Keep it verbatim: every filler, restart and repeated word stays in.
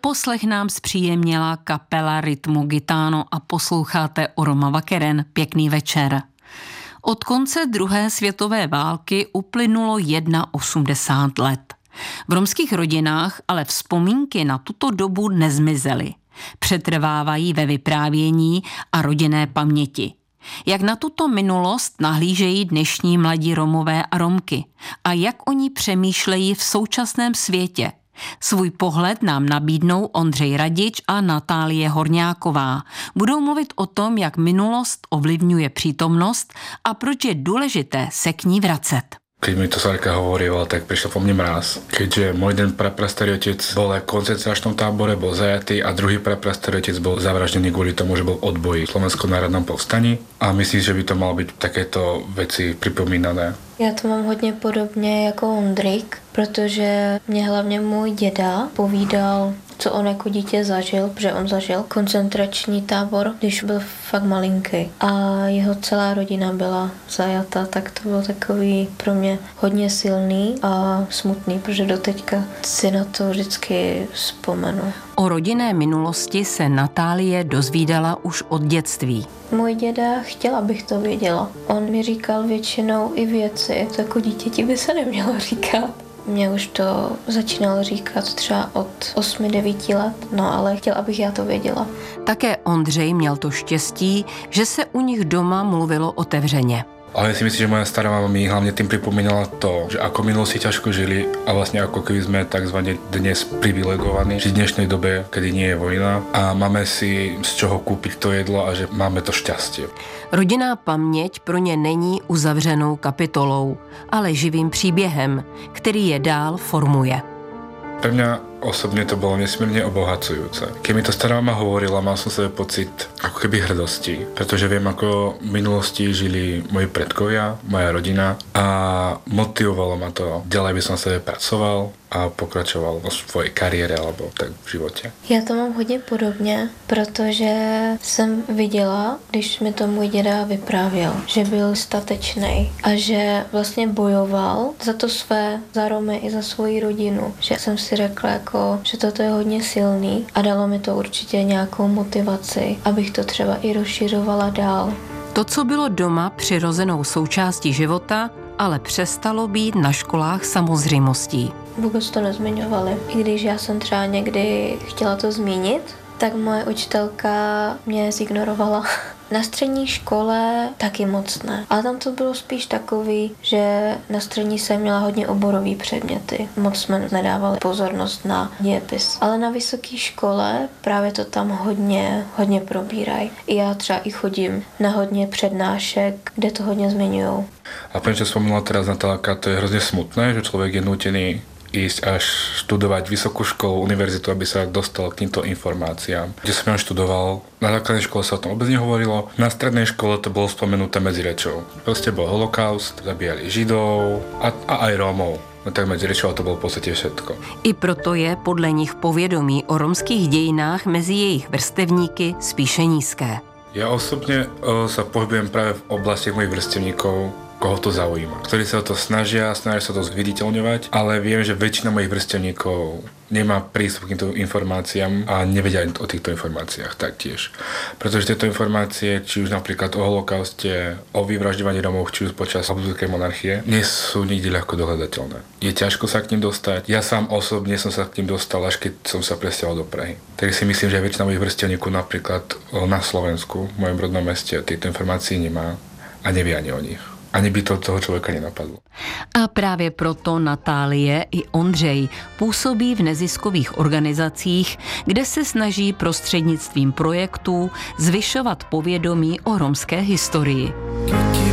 poslech nám zpříjemnila kapela Rytmo Gitano a posloucháte Oroma Vakeren. Pěkný večer. Od konce druhé světové války uplynulo osmdesát jedna let. V romských rodinách ale vzpomínky na tuto dobu nezmizely. Přetrvávají ve vyprávění a rodinné paměti. Jak na tuto minulost nahlížejí dnešní mladí Romové a Romky a jak oni přemýšlejí v současném světě. Svůj pohled nám nabídnou Ondřej Radič a Natálie Horňáková. Budou mluvit o tom, jak minulost ovlivňuje přítomnost a proč je důležité se k ní vracet. Keď mi to Sarka hovorila, tak prišiel po mne mráz. Keďže môj jeden praprastarý otec bol aj v koncentračnom tábore, bol zajatý a druhý praprastarý otec bol zavraždený kvôli tomu, že bol v odboji v Slovenskom národnom povstaní. A myslím, že by to malo byť takéto veci pripomínané. Já to mám hodně podobně jako Ondrik, protože mě hlavně můj děda povídal, co on jako dítě zažil, protože on zažil koncentrační tábor, když byl fakt malinký. A jeho celá rodina byla zajata, tak to bylo takový pro mě hodně silný a smutný, protože doteďka si na to vždycky vzpomenu. O rodinné minulosti se Natálie dozvídala už od dětství. Můj děda chtěl, abych to věděla. On mi říkal většinou i věci, to jako dítěti by se nemělo říkat. Mě už to začínalo říkat třeba od osmi devíti let, no ale chtěl, abych já to věděla. Také Ondřej měl to štěstí, že se u nich doma mluvilo otevřeně. Ale ja si myslím, že moja stará mama mi hlavne tým pripomínala to, že ako minulosti ťažko žili a vlastne ako keby sme takzvané dnes privilegovaní, že v dnešnej dobe, kedy nie je vojna a máme si z čoho kúpiť to jedlo a že máme to šťastie. Rodinná paměť pro ně není uzavřenou kapitolou, ale živým příběhem, který je dál formuje. Pre mňa osobne to bolo nesmierne obohacujúce. Keď mi to stará mama hovorila, mal som sebe pocit ako keby hrdosti, pretože viem, ako v minulosti žili moji predkovia, moja rodina a motivovalo ma to. Ďalej by som sebe pracoval a pokračoval vo svojej kariére alebo tak v životě. Já to mám hodně podobně, protože jsem viděla, když mi to můj děda vyprávěl, že byl statečný a že vlastně bojoval za to své, za Romy i za svoji rodinu. Že jsem si řekla, jako, že toto je hodně silný a dalo mi to určitě nějakou motivaci, abych to třeba i rozšiřovala dál. To, co bylo doma přirozenou součástí života, ale přestalo být na školách samozřejmostí. Vůbec to nezmiňovali. I když já jsem třeba někdy chtěla to zmínit, tak moje učitelka mě zignorovala. Na střední škole taky moc ne. Ale tam to bylo spíš takový, že na střední jsem měla hodně oborový předměty. Moc jsme nedávali pozornost na dějepis. Ale na vysoké škole právě to tam hodně, hodně probírají. I já třeba i chodím na hodně přednášek, kde to hodně zmiňujou. A prečo spomínala teraz Natálka, to je hrozne smutné, že človek je nútený ísť až študovať vysokú školu, univerzitu, aby sa dostal k týmto informáciám. Kde som ja študoval, na základnej škole sa o tom vôbec nehovorilo, na strednej škole to bolo spomenuté medzi rečou. Proste bol holokaust, zabíjali Židov a, a aj Rómov. No tak medzi rečou to bolo v podstate všetko. I proto je podle nich povědomí o romských dějinách mezi jejich vrstevníky spíše nízké. Ja osobne o, sa pohybujem práve v oblasti mojich vrstevníkov, koho to zaujíma, ktorí sa o to snažia, snažia sa to zviditeľňovať, ale viem, že väčšina mojich vrstevníkov nemá prístup k týmto informáciám a nevedia o týchto informáciách taktiež. Pretože tieto informácie, či už napríklad o holokauste, o vyvražďovaní Romov, či už počas Habsburskej monarchie, nie sú nikdy ľahko dohľadateľné. Je ťažko sa k ním dostať. Ja sám osobne som sa k ním dostal, až keď som sa presťahoval do Prahy. Takže si myslím, že väčšina mojich vrstevníkov napríklad na Slovensku, v mojom rodnom meste, tieto informácie nemá a nevie ani o nich. Ani by to toho člověka nenapadlo. A právě proto Natálie i Ondřej působí v neziskových organizacích, kde se snaží prostřednictvím projektů zvyšovat povědomí o romské historii.